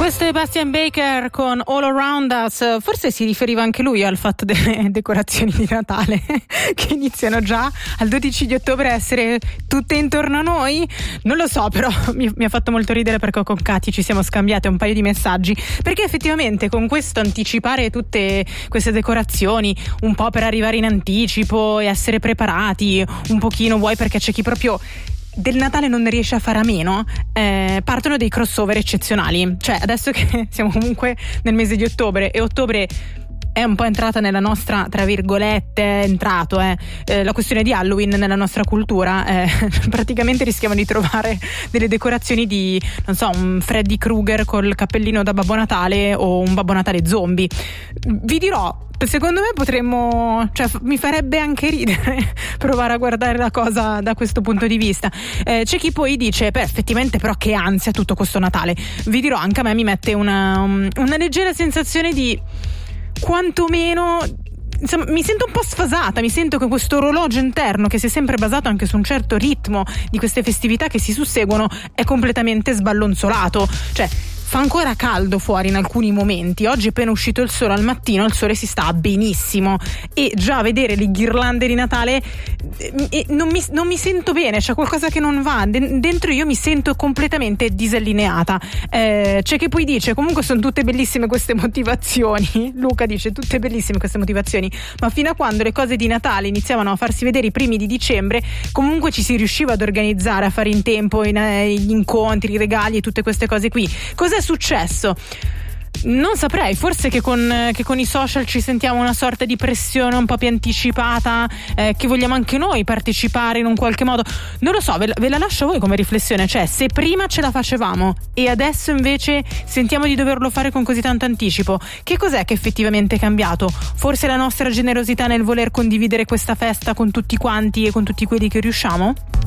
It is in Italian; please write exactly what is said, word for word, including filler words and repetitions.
Questo è Bastian Baker con All Around Us. Forse si riferiva anche lui al fatto delle decorazioni di Natale che iniziano già al dodici di ottobre a essere tutte intorno a noi. Non lo so, però mi, mi ha fatto molto ridere perché con Katy ci siamo scambiate un paio di messaggi, perché effettivamente con questo anticipare tutte queste decorazioni un po' per arrivare in anticipo e essere preparati un pochino, vuoi perché c'è chi proprio del Natale non ne riesce a fare a meno, eh, partono dei crossover eccezionali. Cioè adesso che siamo comunque nel mese di ottobre e ottobre è un po' entrata nella nostra, tra virgolette, è entrato eh, eh, la questione di Halloween nella nostra cultura, eh, praticamente rischiamo di trovare delle decorazioni di, non so, un Freddy Krueger col cappellino da Babbo Natale o un Babbo Natale zombie. Vi dirò, secondo me potremmo, cioè mi farebbe anche ridere provare a guardare la cosa da questo punto di vista. Eh, c'è chi poi dice, beh, effettivamente però che ansia tutto questo Natale. Vi dirò, anche a me mi mette una, una leggera sensazione di quantomeno, insomma, mi sento un po' sfasata, mi sento che questo orologio interno che si è sempre basato anche su un certo ritmo di queste festività che si susseguono è completamente sballonzolato. Cioè fa ancora caldo fuori in alcuni momenti, oggi è appena uscito il sole al mattino, il sole si sta benissimo e già vedere le ghirlande di Natale eh, non, mi, non mi sento bene, c'è qualcosa che non va, De- dentro io mi sento completamente disallineata. Eh, c'è chi poi dice comunque sono tutte bellissime queste motivazioni, Luca dice tutte bellissime queste motivazioni, ma fino a quando le cose di Natale iniziavano a farsi vedere i primi di dicembre comunque ci si riusciva ad organizzare, a fare in tempo in, eh, gli incontri, i regali e tutte queste cose qui. Cos'è è successo? Non saprei, forse che con, che con i social ci sentiamo una sorta di pressione un po' più anticipata, eh, che vogliamo anche noi partecipare in un qualche modo. Non lo so, ve la, ve la lascio a voi come riflessione. Cioè, se prima ce la facevamo e adesso invece sentiamo di doverlo fare con così tanto anticipo, che cos'è che effettivamente è cambiato? Forse la nostra generosità nel voler condividere questa festa con tutti quanti e con tutti quelli che riusciamo?